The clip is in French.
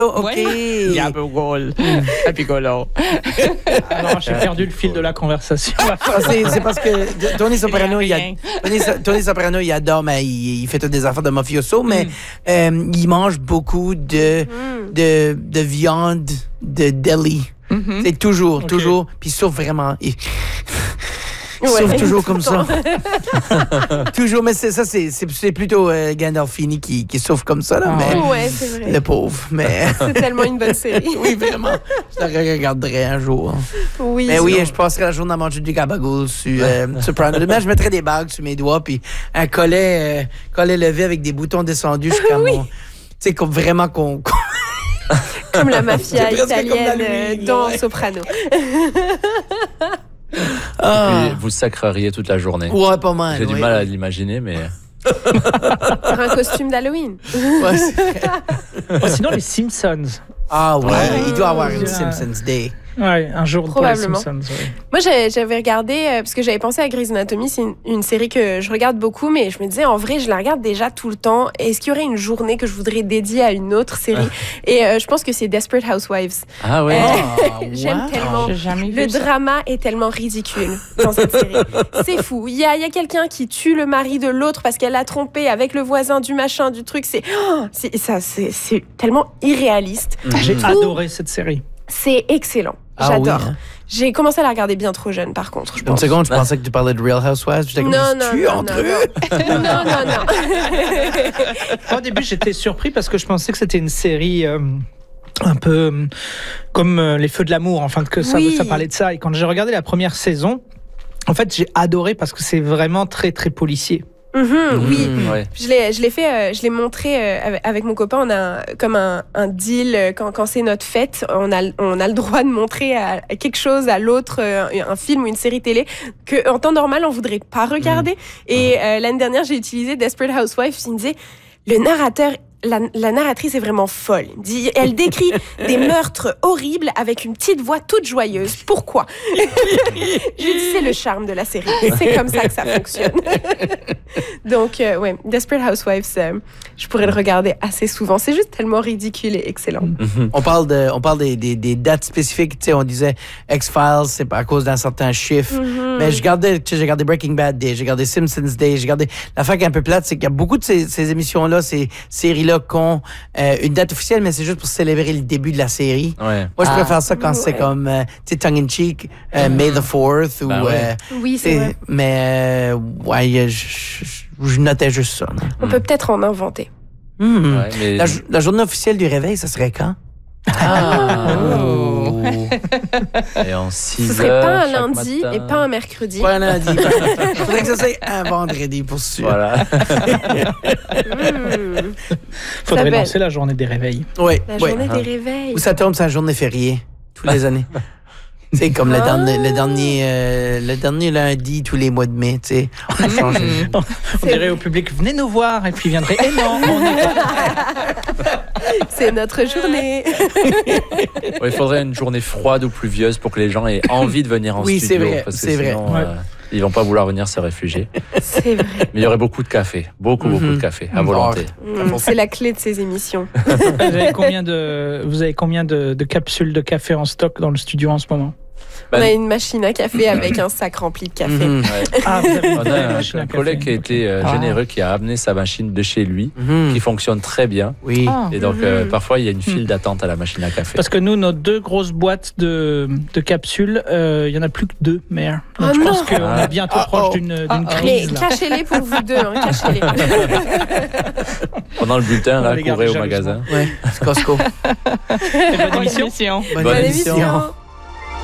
OK. Ouais. Gabagool. Piccolo. Alors, j'ai perdu le fil de la conversation. C'est parce que Tony Soprano, Tony Soprano, il adore, mais il fait toutes des affaires de mafioso, mais il mange beaucoup de viande de deli. C'est toujours. Puis il souffre vraiment. Il souffre toujours comme ça. Toujours, mais c'est plutôt Gandolfini qui souffre comme ça, là. Mais ouais, c'est vrai. Le pauvre, mais... C'est tellement une bonne série. Oui, vraiment. Je la regarderai un jour. Oui. Mais oui, je passerai la journée à manger du gabagool sur Soprano. Demain, je mettrai des bagues sur mes doigts, puis un collet levé avec des boutons descendus jusqu'à mon... Tu sais, comme vraiment qu'on... Comme la mafia C'est presque italienne comme la nuit, dans ouais. Soprano. Puis vous sacreriez toute la journée. Ouais, pas mal. J'ai du mal à l'imaginer, mais... Pour un costume d'Halloween. Ouais, c'est vrai. Sinon, les Simpsons. Ah ouais, il doit avoir une Simpsons Day. Ouais, un jour pour les Probablement. Simpsons. Ouais. Moi, j'avais regardé, parce que j'avais pensé à Grey's Anatomy, c'est une série que je regarde beaucoup, mais je me disais, en vrai, je la regarde déjà tout le temps. Est-ce qu'il y aurait une journée que je voudrais dédier à une autre série? Et je pense que c'est Desperate Housewives. Ah ouais. J'aime tellement. J'ai jamais vu Le ça. drama est tellement ridicule dans cette série. C'est fou. Il y a quelqu'un qui tue le mari de l'autre parce qu'elle l'a trompé avec le voisin du machin, du truc. C'est tellement irréaliste. J'ai adoré cette série. C'est excellent. Ah J'adore. oui, hein. J'ai commencé à la regarder bien trop jeune, par contre. Je Une pense. seconde, je pensais que tu parlais de Real Housewives. J'étais comme, tu entre eux? Non. Au début, j'étais surpris parce que je pensais que c'était une série un peu comme Les Feux de l'amour, enfin que ça parlait de ça. Et quand j'ai regardé la première saison, en fait, j'ai adoré parce que c'est vraiment très très policier. Oui, Ouais. je l'ai montré avec mon copain. On a comme un deal quand c'est notre fête, on a le droit de montrer à quelque chose à l'autre, un film ou une série télé que en temps normal on voudrait pas regarder. Et l'année dernière j'ai utilisé Desperate Housewives. Il me disait le narrateur. La narratrice est vraiment folle. Elle décrit des meurtres horribles avec une petite voix toute joyeuse. Pourquoi? Je lui dis, c'est le charme de la série. C'est comme ça que ça fonctionne. Donc, ouais, Desperate Housewives, je pourrais le regarder assez souvent. C'est juste tellement ridicule et excellent. On parle des dates spécifiques. Tu sais, on disait X-Files, c'est à cause d'un certain chiffre. Mais j'ai regardé Breaking Bad Day, j'ai regardé Simpsons Day, j'ai regardé... L'affaire qui est un peu plate, c'est qu'il y a beaucoup de ces émissions-là, ces séries-là qui ont une date officielle, mais c'est juste pour célébrer le début de la série. Ouais. Moi, je préfère ça quand c'est comme, tu sais, tongue-in-cheek, May the 4th, ou... Oui, c'est vrai. Mais, ouais, je notais juste ça. Non? On peut peut-être en inventer. Ouais, mais... La journée officielle du réveil, ça serait quand? Et en 6 Ce serait pas un chaque lundi matin. et pas un mercredi. Pas un lundi. Il faudrait que ça soit un vendredi pour sûr. Voilà. Faudrait belle. lancer la journée des réveils. Oui, La oui. journée des réveils. Ou ça tombe, c'est la journée fériée, tous les années. C'est comme le dernier lundi tous les mois de mai, tu sais. On a changé. On dirait au public, venez nous voir, et puis il viendrait, eh non, on est C'est notre journée. Ouais, il faudrait une journée froide ou pluvieuse pour que les gens aient envie de venir en Oui, studio. c'est vrai, Parce que c'est vrai. sinon, Ouais. ils vont pas vouloir venir se réfugier. C'est vrai. Mais il y aurait beaucoup de café. Beaucoup de café, à volonté. C'est la clé de ces émissions. Vous avez combien de capsules de café en stock dans le studio en ce moment? On a une machine à café avec un sac rempli de café. Mhm. Ouais. Ah, vous avez On une a machine à un café. collègue qui a été généreux, qui a amené sa machine de chez lui, Mhm. qui fonctionne très bien. Oui. Ah. Et donc, parfois, il y a une file d'attente à la machine à café. Parce que nous, nos 2 grosses boîtes de capsules, il y en a plus que 2, mais donc Oh je pense non. qu'on est bientôt proche d'une Mais crise. Là. cachez-les pour vous deux, hein, cachez-les. Pendant le bulletin, On là, les garde courez au jalousement. magasin. Ouais, c'est Cosco. Bonne émission. Bonne Bonne émission. émission.